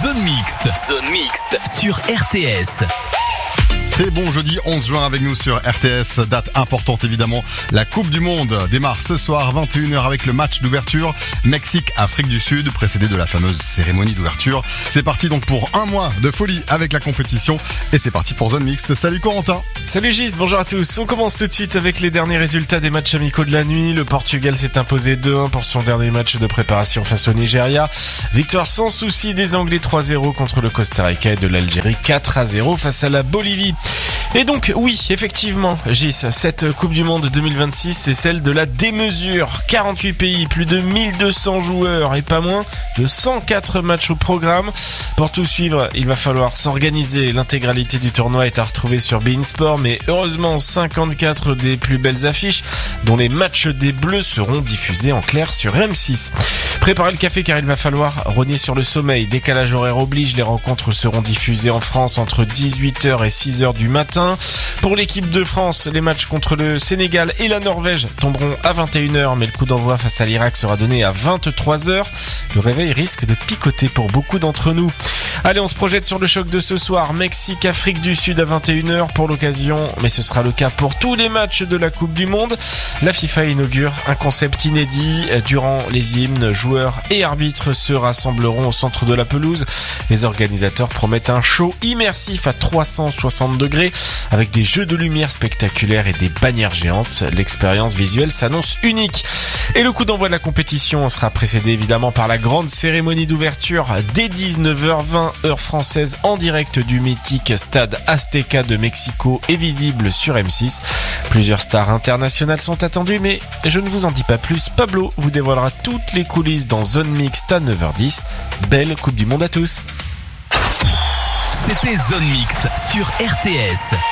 Zone Mixte sur RTS. Très bon jeudi 11 juin avec nous sur RTS, date importante évidemment. La Coupe du Monde démarre ce soir 21h avec le match d'ouverture Mexique-Afrique du Sud, précédé de la fameuse cérémonie d'ouverture. C'est parti donc pour un mois de folie avec la compétition et c'est parti pour Zone Mixte. Salut Corentin. Salut Gis, bonjour à tous. On commence tout de suite avec les derniers résultats des matchs amicaux de la nuit. Le Portugal s'est imposé 2-1 pour son dernier match de préparation face au Nigeria. Victoire sans souci des Anglais 3-0 contre le Costa Rica et de l'Algérie 4-0 face à la Bolivie. Et donc oui, effectivement, Gis, cette Coupe du Monde 2026, c'est celle de la démesure. 48 pays, plus de 1200 joueurs et pas moins de 104 matchs au programme. Pour tout suivre, il va falloir s'organiser. L'intégralité du tournoi est à retrouver sur beIN Sport, mais heureusement 54 des plus belles affiches, dont les matchs des Bleus, seront diffusés en clair sur M6. Préparez le café car il va falloir rogner sur le sommeil. Décalage horaire oblige, les rencontres seront diffusées en France entre 18h et 6h du matin. Pour l'équipe de France, les matchs contre le Sénégal et la Norvège tomberont à 21h, mais le coup d'envoi face à l'Irak sera donné à 23h. Le réveil risque de picoter pour beaucoup d'entre nous. Allez, on se projette sur le choc de ce soir. Mexique-Afrique du Sud à 21h pour l'occasion, mais ce sera le cas pour tous les matchs de la Coupe du Monde. La FIFA inaugure un concept inédit. Durant les hymnes, joueurs et arbitres se rassembleront au centre de la pelouse. Les organisateurs promettent un show immersif à 360 degrés avec des jeux de lumière spectaculaires et des bannières géantes. L'expérience visuelle s'annonce unique. Et le coup d'envoi de la compétition sera précédé évidemment par la grande cérémonie d'ouverture dès 19h20 heure française en direct du mythique stade Azteca de Mexico et visible sur M6. Plusieurs stars internationales sont attendues, mais je ne vous en dis pas plus. Pablo vous dévoilera toutes les coulisses dans Zone Mixte à 9h10. Belle Coupe du Monde à tous. C'était Zone Mixte sur RTS.